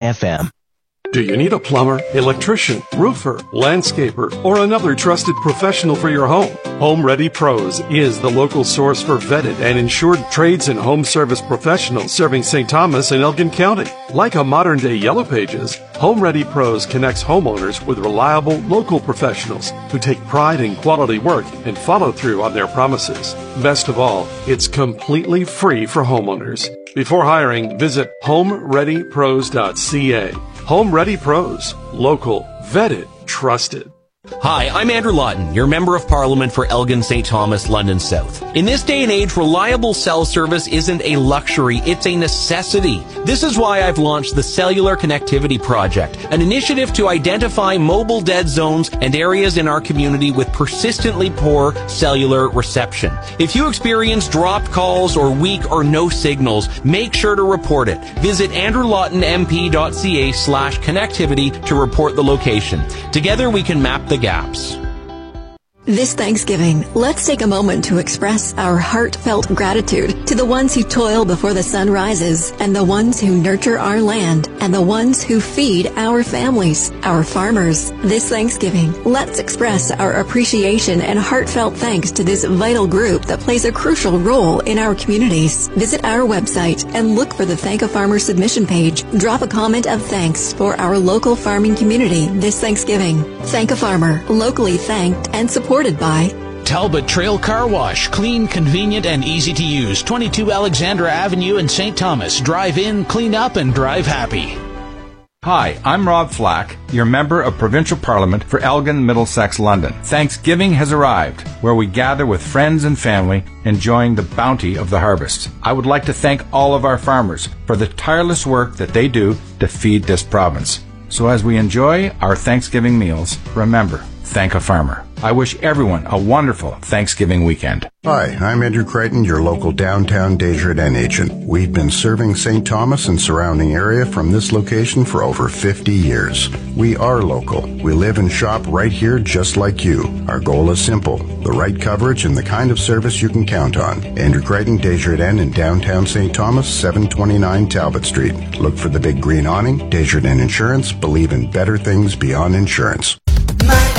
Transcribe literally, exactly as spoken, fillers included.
F M. Do you need a plumber, electrician, roofer, landscaper, or another trusted professional for your home? Home Ready Pros is the local source for vetted and insured trades and home service professionals serving Saint Thomas and Elgin County. Like a modern-day Yellow Pages, Home Ready Pros connects homeowners with reliable local professionals who take pride in quality work and follow through on their promises. Best of all, it's completely free for homeowners. Before hiring, visit home ready pros dot c a. Home Ready Pros. Local, vetted, trusted. Hi, I'm Andrew Lawton, your Member of Parliament for Elgin, Saint Thomas, London South. In this day and age, reliable cell service isn't a luxury, it's a necessity. This is why I've launched the Cellular Connectivity Project, an initiative to identify mobile dead zones and areas in our community with persistently poor cellular reception. If you experience dropped calls or weak or no signals, make sure to report it. Visit andrew lawton m p dot c a slash connectivity to report the location. Together we can map the gaps. This Thanksgiving, let's take a moment to express our heartfelt gratitude to the ones who toil before the sun rises, and the ones who nurture our land, and the ones who feed our families, our farmers. This Thanksgiving, let's express our appreciation and heartfelt thanks to this vital group that plays a crucial role in our communities. Visit our website and look for the Thank a Farmer submission page. Drop a comment of thanks for our local farming community this Thanksgiving. Thank a Farmer, locally thanked and supported by Talbot Trail Car Wash, clean, convenient, and easy to use. twenty-two Alexandra Avenue in Saint Thomas. Drive in, clean up, and drive happy. Hi, I'm Rob Flack, your Member of Provincial Parliament for Elgin, Middlesex, London. Thanksgiving has arrived, where we gather with friends and family, enjoying the bounty of the harvest. I would like to thank all of our farmers for the tireless work that they do to feed this province. So as we enjoy our Thanksgiving meals, remember, thank a farmer. I wish everyone a wonderful Thanksgiving weekend. Hi, I'm Andrew Crichton, your local downtown Desjardins agent. We've been serving Saint Thomas and surrounding area from this location for over fifty years. We are local. We live and shop right here just like you. Our goal is simple, the right coverage and the kind of service you can count on. Andrew Crichton, Desjardins in downtown Saint Thomas, seven twenty-nine Talbot Street. Look for the big green awning. Desjardins Insurance, believe in better things beyond insurance. My